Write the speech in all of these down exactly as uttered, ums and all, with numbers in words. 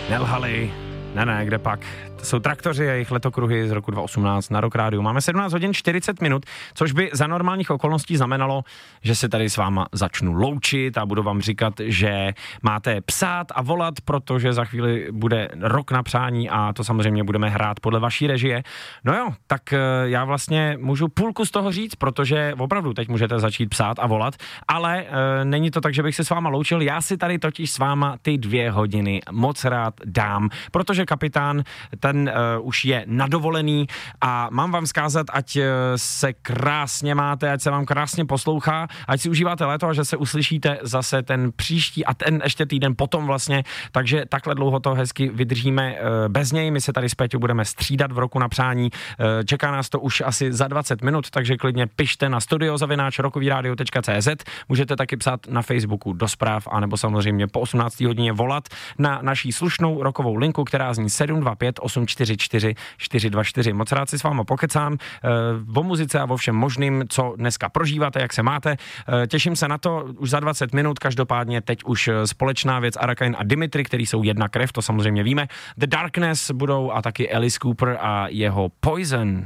Nelhali. Ne, ne, kde pak? To jsou Traktoři a jejich letokruhy z roku dva tisíce osmnáct na Rock Rádiu. Máme sedmnáct hodin čtyřicet minut, což by za normálních okolností znamenalo, že se tady s váma začnu loučit a budu vám říkat, že máte psát a volat, protože za chvíli bude rok na přání a to samozřejmě budeme hrát podle vaší režie. No jo, tak já vlastně můžu půlku z toho říct, protože opravdu teď můžete začít psát a volat, ale e, není to tak, že bych se s váma loučil. Já si tady totiž s váma ty dvě hodiny moc rád dám, protože kapitán ten uh, už je nadovolený a mám vám vzkázat, ať uh, se krásně máte, ať se vám krásně poslouchá, ať si užíváte léto a že se uslyšíte zase ten příští a ten ještě týden potom vlastně, takže takhle dlouho to hezky vydržíme uh, bez něj. My se tady s Péťou budeme střídat v roku na přání. Uh, čeká nás to už asi za dvacet minut, takže klidně pište na studio zavináč rockovyradio tečka cé zet. Můžete taky psát na Facebooku do zpráv, anebo samozřejmě po osmnácté hodině volat na naší slušnou rokovou linku, která zní sedm dva pět osm čtyři čtyři čtyři dva čtyři. Moc rád si s váma pokecám e, o muzice a o všem možným, co dneska prožíváte, jak se máte. E, těším se na to už za dvacet minut, každopádně teď už společná věc Arakain a Dimitri, který jsou jedna krev, to samozřejmě víme. The Darkness budou a taky Alice Cooper a jeho Poison.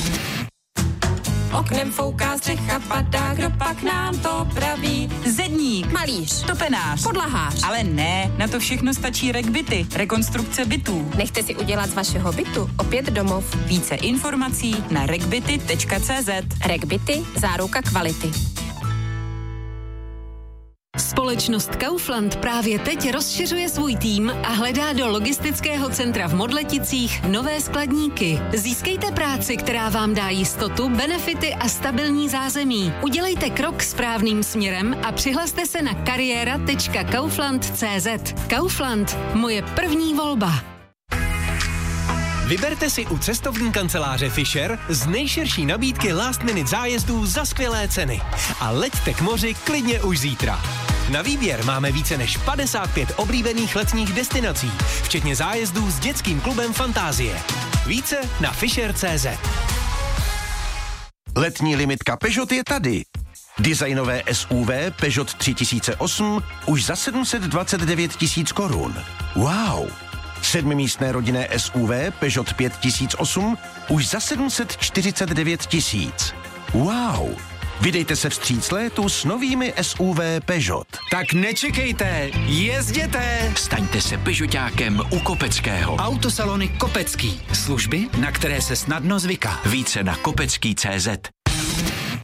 Oknem fouká střecha, padá, kdo pak nám to praví? Zedník, Malíř, topenář, podlahář. ale ne, na to všechno stačí RegBity, rekonstrukce bytů. Nechte si udělat z vašeho bytu opět domov. Více informací na regbity tečka cé zet. RegBity, záruka kvality. Společnost Kaufland právě teď rozšiřuje svůj tým a hledá do logistického centra v Modleticích nové skladníky. Získejte práci, která vám dá jistotu, benefity a stabilní zázemí. Udělejte krok správným směrem a přihlaste se na kariéra tečka kaufland tečka cé zet. Kaufland, moje první volba. Vyberte si u cestovní kanceláře Fisher z nejširší nabídky last minute zájezdů za skvělé ceny. A leďte k moři klidně už zítra. Na výběr máme více než padesát pět oblíbených letních destinací, včetně zájezdů s dětským klubem Fantázie. Více na fisher tečka cé zet. Letní limitka Peugeot je tady. Designové S U V Peugeot tři tisíce osm už za sedm set dvacet devět tisíc korun. Wow! Sedmimístné rodinné S U V Peugeot pět tisíc osm už za sedm set čtyřicet devět tisíc. Wow! Vydejte se vstříc létu s novými S U V Peugeot. Tak nečekejte, jezděte! Staňte se Peugeotákem u Kopeckého. Autosalony Kopecký. Služby, na které se snadno zvyká. Více na kopecký tečka cé zet.